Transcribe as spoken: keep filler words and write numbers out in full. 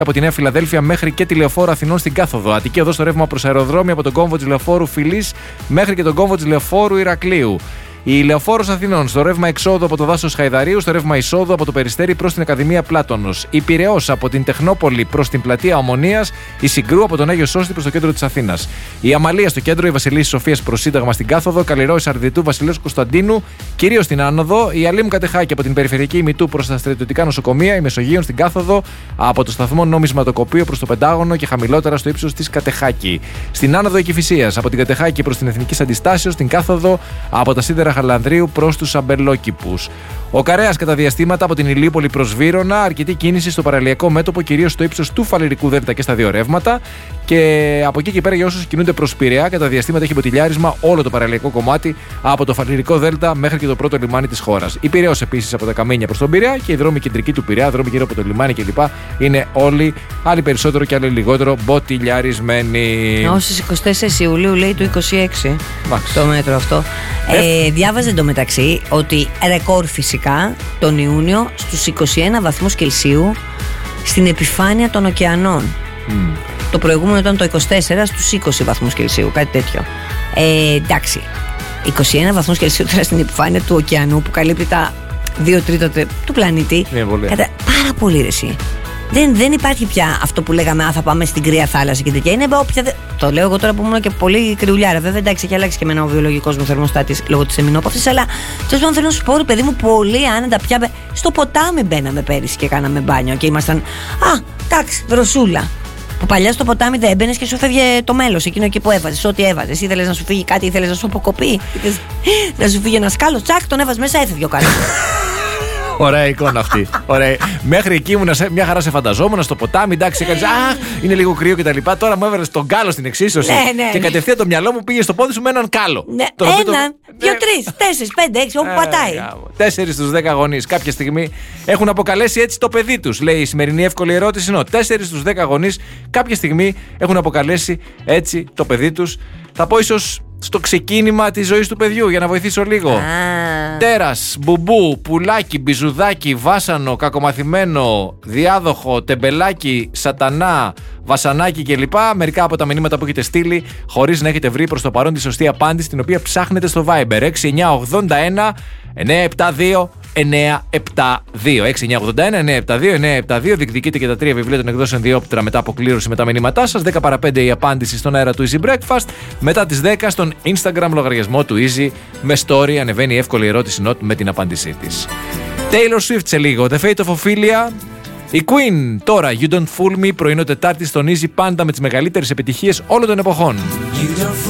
από τη Νέα Φιλαδέλφια μέχρι και τη Λεωφόρο Αθηνών στην κάθοδο. Αττική οδός στο ρεύμα προς αεροδρόμιο από τον κόμβο της Λεωφόρου Φιλής μέχρι και τον κόμβο της Λεωφόρου Ηρακλείου. Η Λεωφόρος Αθηνών στο ρεύμα εξόδου από το δάσος Χαϊδαρίου, στο ρεύμα εισόδου από το Περιστέρι προς την Ακαδημία Πλάτωνος. Η Πειραιώς από την Τεχνόπολη προς την πλατεία Ομονίας. Η Συγκρού από τον Άγιο Σώστη προς το κέντρο της Αθήνας. Η Αμαλία στο κέντρο, η Βασιλής Σοφίας προς Σύνταγμα στην κάθοδο. Καλλιρόης Αρδιτού, Βασιλέως Κωνσταντίνου κυρίως στην άνοδο. Η Αλήμου Κατεχάκη από την Περιφερειακή Ημιτού προς τα στρατιωτικά νοσοκομεία. Η Μεσογείων στην κάθοδο από το σταθμό Νομισματοκοπείο προς το Πεντάγωνο και χαμηλότερα στο ύψος της Κατεχάκη. Στην άνοδο η Κηφισίας από την Κατεχάκη προς την Εθνική Αντιστάσεως. Στην κάθοδο από τα σίδερα Χαλανδρίου προς τους Αμπελόκηπους. Ο Καρέας κατά διαστήματα από την Ηλίουπολη προς Βύρωνα, αρκετή κίνηση στο παραλιακό μέτωπο, κυρίως στο ύψος του Φαλιρικού Δέλτα και στα δύο ρεύματα. Και από εκεί και πέρα για όσους κινούνται προς Πειραιά, κατά διαστήματα έχει μποτιλιάρισμα όλο το παραλιακό κομμάτι από το Φαλιρικό Δέλτα μέχρι και το πρώτο λιμάνι της χώρας. Η Πειραιώς επίσης από τα Καμίνια προς τον Πειραιά και οι δρόμοι κεντρικοί του Πειραιά, δρόμοι γύρω από το λιμάνι κλπ. Είναι όλοι, άλλοι περισσότερο και άλλοι λιγότερο, μποτιλιαρισμένοι. Ως τις είκοσι τέσσερις Ιουλίου λέει του είκοσι έξι Μάξ. Το μέτρο αυτό. Ε, ε, διάβαζε εντωμεταξύ ότι ρεκόρ φυσικά τον Ιούνιο στους είκοσι ένα βαθμούς Κελσίου στην επιφάνεια των ωκεανών. Mm. Το προηγούμενο ήταν το είκοσι τέσσερα στους είκοσι βαθμούς Κελσίου, κάτι τέτοιο. Ε, εντάξει, είκοσι ένα βαθμούς Κελσίου τώρα στην επιφάνεια του ωκεανού που καλύπτει τα δύο τρίτα του πλανήτη. Yeah, πολύ. Κατα... Πάρα πολύ ρεσί. Δεν, δεν υπάρχει πια αυτό που λέγαμε, α, θα πάμε στην κρύα θάλασσα και τέτοια. Είναι όποια. Δε... Το λέω εγώ τώρα που ήμουν και πολύ κρυουλιάρα. Βέβαια, εντάξει, έχει αλλάξει και εμένα ο βιολογικός μου θερμοστάτης λόγω της εμεινόπαυσης. Αλλά τέλος πάντων θέλω να σου πω, ρε παιδί μου, πολύ άνετα πια. Στο ποτάμι μπαίναμε πέρυσι και κάναμε μπάνιο και ήμασταν. Α, εντάξει, δροσούλα. Που παλιά στο ποτάμι δεν έμπαινες και σου φεύγε το μέλος εκείνο εκεί που έβαζες. Ό,τι έβαζες. Ήθελες να σου φύγει κάτι, ήθελες να σου αποκοπεί. Ήθελες να σου φύγει ένα σκάλο, τσακ, τον έβαζες μέσα, έφευγε ο κάτι. Ωραία εικόνα αυτή. Ωραία. Μέχρι εκεί ήμουν μια χαρά σε φανταζόμουν στο ποτάμι. Εντάξει, έκανες, αχ, είναι λίγο κρύο κτλ. Τώρα μου έβαλες τον κάλο στην εξίσωση. Ναι, ναι, και ναι. κατευθείαν το μυαλό μου πήγε στο πόδι σου με έναν κάλο. Ναι, το έναν, το... δύο, τρεις, τέσσερις, πέντε, έξι, όπου πατάει. Τέσσερις στους δέκα γονείς κάποια στιγμή έχουν αποκαλέσει έτσι το παιδί τους. Λέει η σημερινή εύκολη ερώτηση. Είναι τέσσερις στους δέκα γονείς κάποια στιγμή έχουν αποκαλέσει έτσι το παιδί τους. Θα πω ίσως στο ξεκίνημα της ζωής του παιδιού για να βοηθήσω λίγο. Ah. Τέρας, μπουμπού, πουλάκι, μπιζουδάκι, βάσανο, κακομαθημένο, διάδοχο, τεμπελάκι, σατανά, βασανάκι κλπ. Μερικά από τα μηνύματα που έχετε στείλει χωρίς να έχετε βρει προς το παρόν τη σωστή απάντηση, την οποία ψάχνετε στο Viber έξι εννιά ογδόντα ένα εννιά επτά δύο εννιά επτά δύο. έξι εννιά ογδόντα ένα εννιά επτά δύο εννιά επτά δύο. Διεκδικείτε και τα τρία βιβλία των εκδόσεων Διόπτρα μετά από κλήρωση με τα μηνύματά σας. δέκα παρά πέντε η απάντηση στον αέρα του Easy Breakfast. Μετά τις δέκα στον Instagram λογαριασμό του Easy με story ανεβαίνει η εύκολη ερώτηση note με την απάντησή της. Taylor Swift σε λίγο. The Fate of Ophelia. Η Queen τώρα. You Don't Fool Me. Πρωινό Τετάρτη στον Easy πάντα με τις μεγαλύτερες επιτυχίες όλων των εποχών.